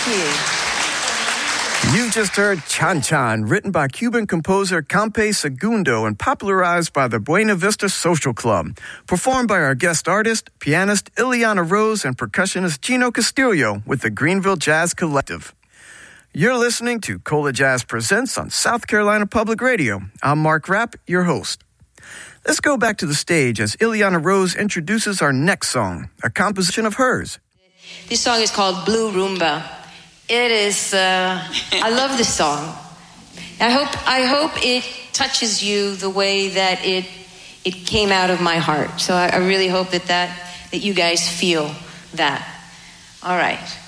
you. You've just heard Chan Chan, written by Cuban composer Campe Segundo and popularized by the Buena Vista Social Club. Performed by our guest artist, pianist Ileana Rose and percussionist Gino Castillo with the Greenville Jazz Collective. You're listening to Cola Jazz Presents on South Carolina Public Radio. I'm Mark Rapp, your host. Let's go back to the stage as Ileana Rose introduces our next song, a composition of hers. This song is called Blue Rumba. It is, I love this song. I hope it touches you the way that it came out of my heart. So I really hope that you guys feel that. All right.